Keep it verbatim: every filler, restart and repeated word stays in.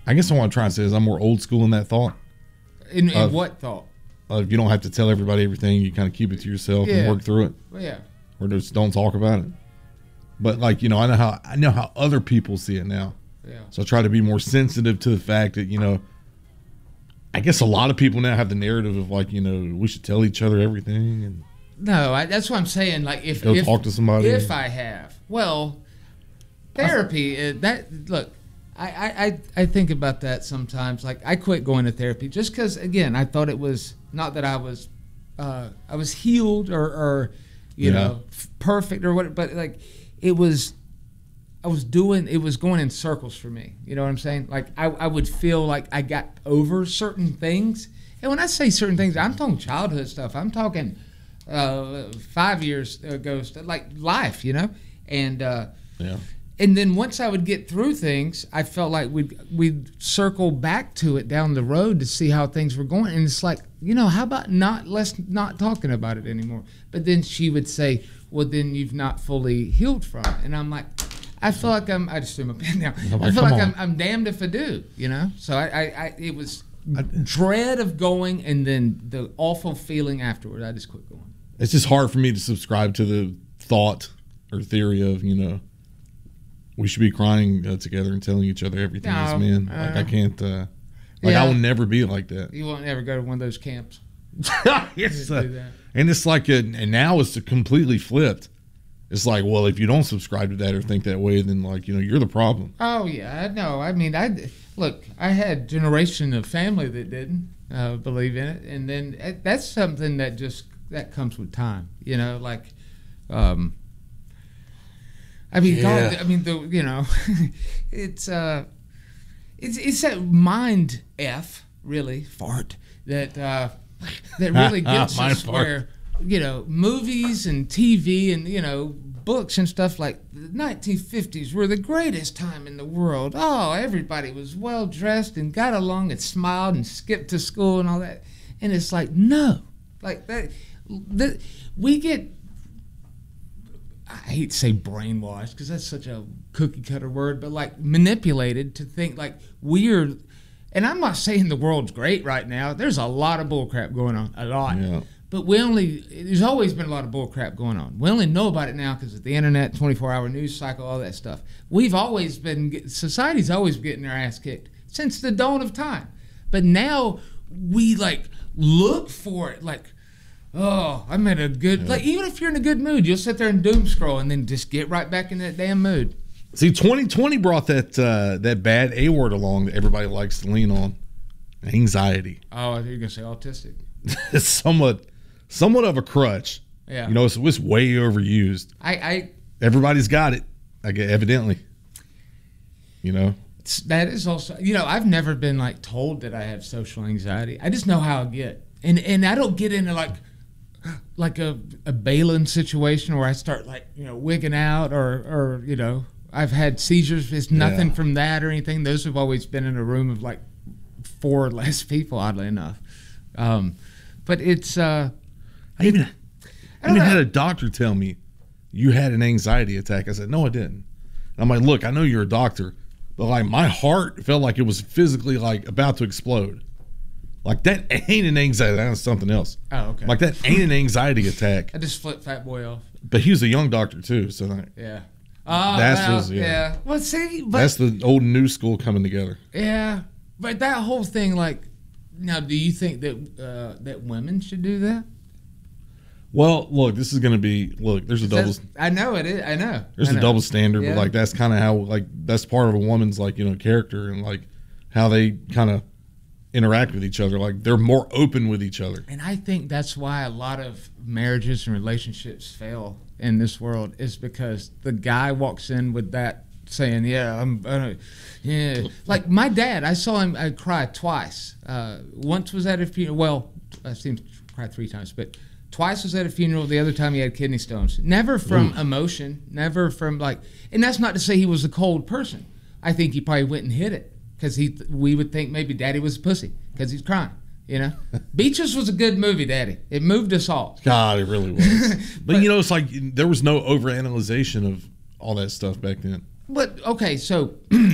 I guess what I'm trying to say is I'm more old school in that thought. In, in of, what thought? Of you don't have to tell everybody everything. You kind of keep it to yourself yeah. and work through it. Well, yeah. Or just don't talk about it. But like, you know, I know how I know how other people see it now. Yeah. So I try to be more sensitive to the fact that, you know, I guess a lot of people now have the narrative of like, you know, we should tell each other everything. And no, I, that's what I'm saying. Like if go if, talk to somebody. If I have, well, therapy. Uh, that look, I, I I think about that sometimes. Like I quit going to therapy just because, again, I thought it was not that I was, uh, I was healed or, or you Yeah. know, f- perfect or what, but like it was. I was doing, it was going in circles for me. You know what I'm saying? Like I, I would feel like I got over certain things. And when I say certain things, I'm talking childhood stuff. I'm talking uh, five years ago, stuff, like life, you know? And uh, Yeah. and then once I would get through things, I felt like we'd, we'd circle back to it down the road to see how things were going. And it's like, you know, how about not, let's not talking about it anymore. But then she would say, well, then you've not fully healed from it. And I'm like, I feel like I'm. I just threw my pen down. I'm like, I feel come like on. I'm, I'm damned if I do. You know. So I, I, I it was dread of going, and then the awful feeling afterward. I just quit going. It's just hard for me to subscribe to the thought or theory of, you know, we should be crying uh, together and telling each other everything No, as men. uh, like I can't. Uh, like yeah. I will never be like that. You won't ever go to one of those camps. Yes, Do uh, that. and it's like, a, and now it's completely flipped. It's like, well, if you don't subscribe to that or think that way, then like, you know, you're the problem. Oh yeah, I know. I mean, I look. I had generation of family that didn't uh, believe in it, and then uh, that's something that just that comes with time. You know, like, um, I mean, Yeah. God, I mean, the you know, it's uh, it's it's that mind f really fart that uh, that really gets Mind us fart. where. You know, movies and T V and, you know, books and stuff like the nineteen fifties were the greatest time in the world. Oh, everybody was well dressed and got along and smiled and skipped to school and all that. And it's like, no. Like, that, that we get, I hate to say brainwashed because that's such a cookie cutter word, but like manipulated to think like we're, and I'm not saying the world's great right now. There's a lot of bullcrap going on, a lot. Yeah. But we only, there's always been a lot of bull crap going on. We only know about it now because of the internet, twenty-four hour news cycle, all that stuff. We've always been, society's always getting their ass kicked since the dawn of time. But now we like look for it like, oh, I'm in a good, Yeah. like even if you're in a good mood, you'll sit there and doom scroll and then just get right back in that damn mood. See, twenty twenty brought that uh, that bad A word along that everybody likes to lean on. Anxiety. Oh, I thought you were going to say autistic. It's somewhat, somewhat of a crutch. Yeah. You know, it's, it's way overused. I, I Everybody's got it, I guess, evidently. You know? It's, that is also, you know, I've never been like told that I have social anxiety. I just know how I get, and and I don't get into like like a a Balin situation where I start like you know wigging out or or you know I've had seizures. It's nothing Yeah. from that or anything. Those have always been in a room of like four or less people, oddly enough. Um, but it's uh, I even, I I don't even know. had a doctor tell me, you had an anxiety attack. I said, no, I didn't. And I'm like, look, I know you're a doctor, but like my heart felt like it was physically like about to explode. Like that ain't an anxiety, that's something else. oh okay. Like that ain't an anxiety attack. I just flipped Fat Boy off. But he was a young doctor too, so like, Yeah. Oh, That's well, just- yeah. yeah. Well, see, but that's the old and new school coming together. yeah, but that whole thing, like, now, do you think that uh, that women should do that? Well, look, this is going to be, look, there's a double, That's- I know it is. I know. there's I a know. double standard, Yeah. but like that's kind of how, like, that's part of a woman's, like, you know, character and like how they kind of interact with each other. Like they're more open with each other. And I think that's why a lot of marriages and relationships fail in this world is because the guy walks in with that saying, "Yeah, I'm, uh, yeah." Like my dad, I saw him I cry twice. Uh, once was at a funeral. Well, I've seen him cry three times, but twice was at a funeral. The other time he had kidney stones. Never from Oof. emotion. Never from like. And that's not to say he was a cold person. I think he probably went and hid it because he. We would think maybe Daddy was a pussy because he's crying. You know, Beaches was a good movie, Daddy. It moved us all. God, it really was. but, but you know, it's like there was no overanalyzation of all that stuff back then. But okay, so